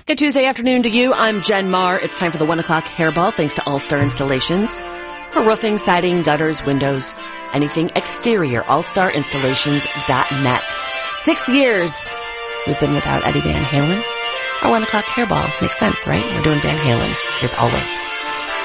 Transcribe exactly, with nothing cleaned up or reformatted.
Good Tuesday afternoon to you. I'm Jen Marr. It's time for the one o'clock hairball, thanks to All Star Installations. For roofing, siding, gutters, windows, anything exterior, all star installations dot net. Six years we've been without Eddie Van Halen. Our one o'clock hairball makes sense, right? We're doing Van Halen. Here's All Wait.